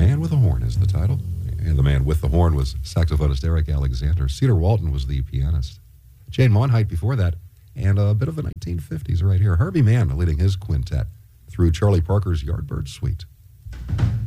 Man with a Horn is the title. And the man with the horn was saxophonist Eric Alexander. Cedar Walton was the pianist. Jane Monheit before that. And a bit of the 1950s right here. Herbie Mann leading his quintet through Charlie Parker's Yardbird Suite.